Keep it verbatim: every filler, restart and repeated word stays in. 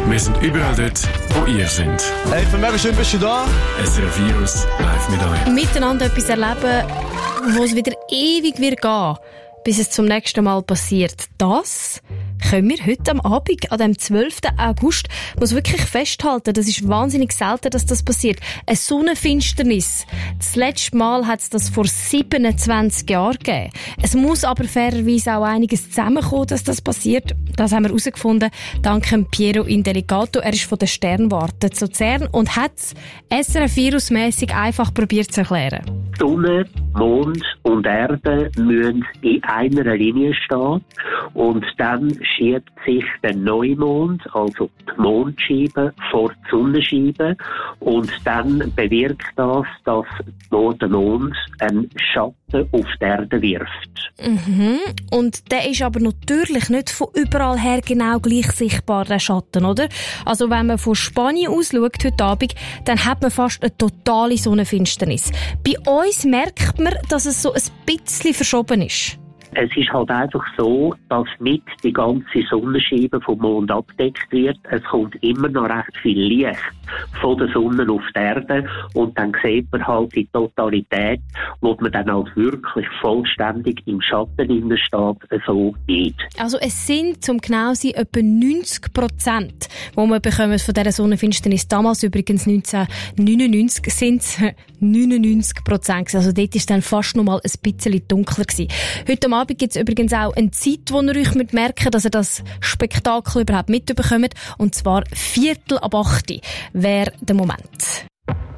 Wir sind überall dort, wo ihr seid. Hey, für mich schön bist du da. S R F Virus live mit euch. Miteinander etwas erleben, wo es wieder ewig wird gehen, bis es zum nächsten Mal passiert. Das können wir heute am Abend, an dem zwölften August, muss wirklich festhalten, das ist wahnsinnig selten, dass das passiert. Eine Sonnenfinsternis. Das letzte Mal hat es das vor siebenundzwanzig Jahren gegeben. Es muss aber fairerweise auch einiges zusammenkommen, dass das passiert. Das haben wir herausgefunden, dank Piero Indelicato. Er ist von der Sternwarte zu Luzern und hat es S R F-Virus-mässig einfach probiert zu erklären. Sonne, Mond und Erde müssen in einer Linie stehen und dann schiebt sich der Neumond, also die Mondscheibe, vor die Sonnenscheibe und dann bewirkt das, dass der Mond einen Schatten auf die Erde wirft. Mhm. Und der ist aber natürlich nicht von überall her genau gleich sichtbar, der Schatten, oder? Also wenn man von Spanien aus schaut heute Abend, dann hat man fast eine totale Sonnenfinsternis. Bei uns merkt man, dass es so ein bisschen verschoben ist. Es ist halt einfach so, dass nicht die ganze Sonnenscheibe vom Mond abgedeckt wird. Es kommt immer noch recht viel Licht von der Sonne auf die Erde und dann sieht man halt die Totalität, wo man dann halt wirklich vollständig im Schatten steht, so nicht. Also es sind, zum genau zu sein, etwa neunzig Prozent, die wir bekommen von dieser Sonnenfinsternis. Damals übrigens neunzehnhundertneunundneunzig sind es neunundneunzig Prozent. Also dort war es dann fast noch mal ein bisschen dunkler gewesen. Heute Abend gibt es übrigens auch eine Zeit, wo ihr euch merken müsst, dass ihr das Spektakel überhaupt mitbekommt. Und zwar Viertel ab acht wäre der Moment.